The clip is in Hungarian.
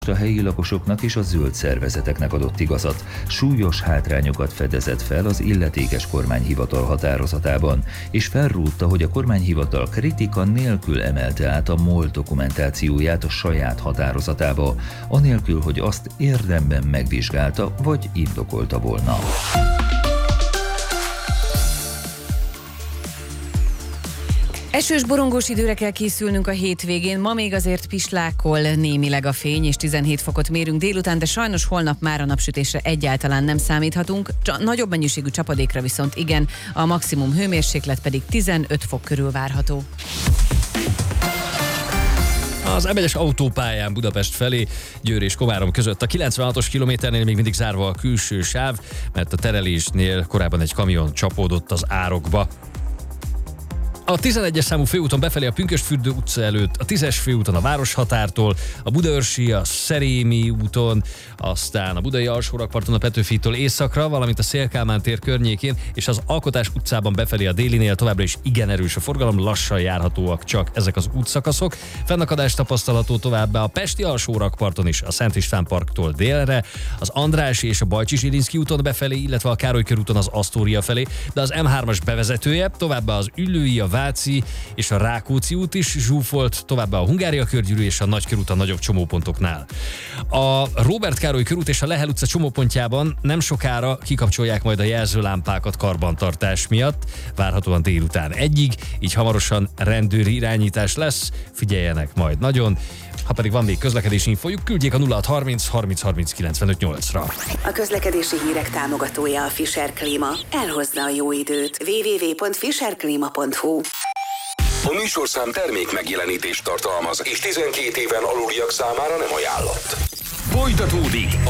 A helyi lakosoknak és a zöld szervezeteknek adott igazat, súlyos hátrányokat fedezett fel az illetékes kormányhivatal határozatában, és felrúgta, hogy a kormányhivatal kritika nélkül emelte át a MOL dokumentációját a saját határozatába, anélkül, hogy azt érdemben megvizsgálta vagy indokolta volna. Esős, borongós időre kell készülnünk a hétvégén, ma még azért pislákol némileg a fény, és 17 fokot mérünk délután, de sajnos holnap már a napsütésre egyáltalán nem számíthatunk. Nagyobb mennyiségű csapadékra viszont igen, a maximum hőmérséklet pedig 15 fok körül várható. Az M1-es autópályán Budapest felé, Győr és Komárom között a 96-os kilométernél még mindig zárva a külső sáv, mert a terelésnél korábban egy kamion csapódott az árokba. A 11-es számú főúton befelé a Pünkösdfürdő utca előtt, a 10-es főúton a Városhatártól, a Budaörsi, a Szerémi úton, aztán a Budai Alsórakparton a Petőfitől északra, valamint a Széll-Kálmán tér környékén, és az Alkotás utcában befelé a Délinél továbbra is igen erős a forgalom, lassan járhatóak csak ezek az útszakaszok. Fennakadás tapasztalható továbbá a Pesti Alsórakparton is, a Szent István parktól délre, az Andrássy és a Bajcsy-Zsilinszky úton befelé, illetve a Károly körúton az Asztória felé, de az M3-as bevezetője, továbbá az Üllői, a Váci és a Rákóczi út is zsúfolt, továbbá a Hungária körgyűrű és a Nagykörút a nagyobb csomópontoknál. A Róbert Károly körút és a Lehel utca csomópontjában nem sokára kikapcsolják majd a jelzőlámpákat karbantartás miatt, várhatóan délután 1-ig, így hamarosan rendőri irányítás lesz, figyeljenek majd nagyon. Ha pedig van még közlekedési infójuk, küldjék a 0630 30 30 95 8-ra. A közlekedési hírek támogatója a Fischer Klima. Elhozza a jó időt. www.fischerklima.hu. A műsorszám termék megjelenítést tartalmaz, és 12 éven aluliak számára nem ajánlott. Folytatódik